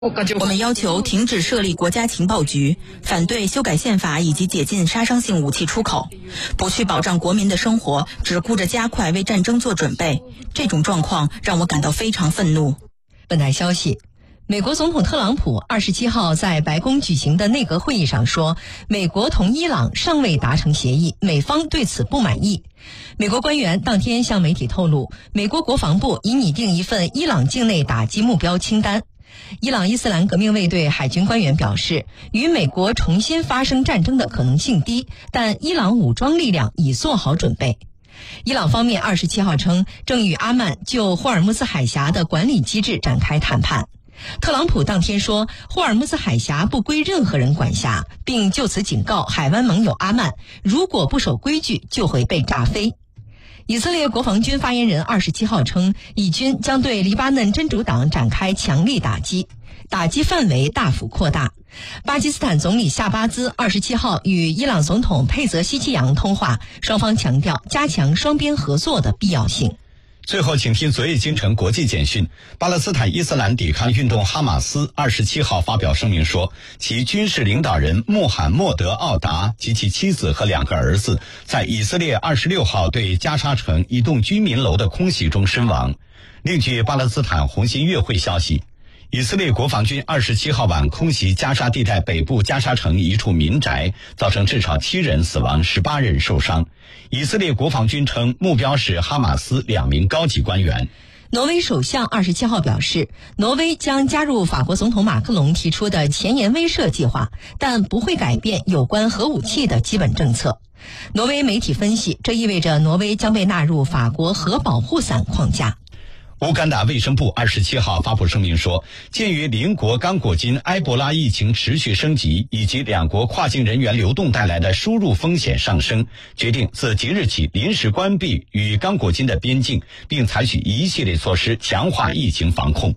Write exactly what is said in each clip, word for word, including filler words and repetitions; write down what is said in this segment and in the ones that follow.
我们要求停止设立国家情报局，反对修改宪法以及解禁杀伤性武器出口，不去保障国民的生活，只顾着加快为战争做准备。这种状况让我感到非常愤怒。 本台消息，美国总统特朗普二十七号在白宫举行的内阁会议上说，美国同伊朗尚未达成协议，美方对此不满意。美国官员当天向媒体透露，美国国防部已拟定一份伊朗境内打击目标清单。伊朗伊斯兰革命卫队海军官员表示，与美国重新发生战争的可能性低，但伊朗武装力量已做好准备。伊朗方面二十七号称，正与阿曼就霍尔木兹海峡的管理机制展开谈判。特朗普当天说，霍尔木兹海峡不归任何人管辖，并就此警告海湾盟友阿曼，如果不守规矩就会被炸飞。以色列国防军发言人二十七号称，以军将对黎巴嫩真主党展开强力打击，打击范围大幅扩大。巴基斯坦总理夏巴兹二十七号与伊朗总统佩泽希奇扬通话，双方强调加强双边合作的必要性。 最后，请听昨夜京城国际简讯。巴勒斯坦伊斯兰抵抗运动哈马斯二十七号发表声明说，其军事领导人穆罕默德·奥达及其妻子和两个儿子在以色列二十六号对加沙城一栋居民楼的空袭中身亡。另据巴勒斯坦红新月会消息，以色列国防军二十七号晚空袭加沙地带北部加沙城一处民宅，造成至少七人死亡，十八人受伤。以色列国防军称，目标是哈马斯两名高级官员。 挪威首相二十七号表示，挪威将加入法国总统马克龙提出的前沿威慑计划，但不会改变有关核武器的基本政策。挪威媒体分析，这意味着挪威将被纳入法国核保护伞框架。 乌干达卫生部二十七号发布声明说，鉴于邻国刚果金埃博拉疫情持续升级，以及两国跨境人员流动带来的输入风险上升，决定自即日起临时关闭与刚果金的边境，并采取一系列措施强化疫情防控。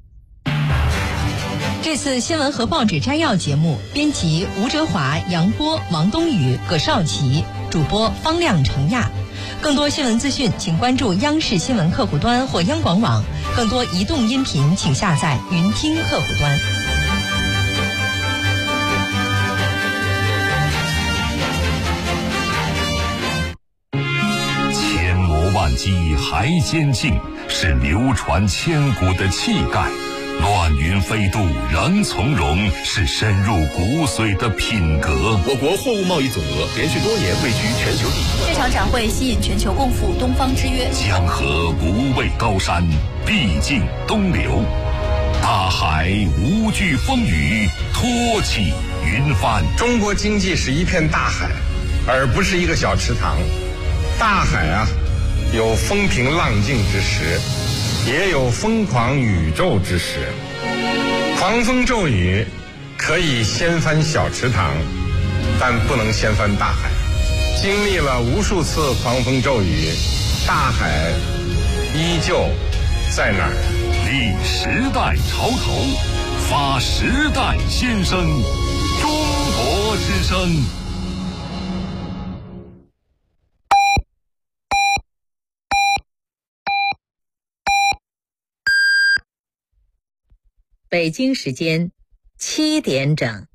这次新闻和报纸摘要节目，编辑吴哲华、杨波、王冬雨、葛少奇，主播方亮、程亚。更多新闻资讯，请关注央视新闻客户端或央广网。更多移动音频，请下载云听客户端。 千磨万击还坚劲，是流传千古的气概。乱云飞渡仍从容，是深入骨髓的品格。 我国货物贸易总额连续多年位居全球第一。 这场展会吸引全球共赴东方之约。 江河不畏高山，必经东流。大海无惧风雨，托起云帆。 中国经济是一片大海，而不是一个小池塘。大海啊，有风平浪静之时，也有疯狂宇宙之时。狂风骤雨可以掀翻小池塘，但不能掀翻大海。经历了无数次狂风骤雨，大海依旧在那儿。 立时代潮头，发时代先声，中国之声。 北京时间七点整。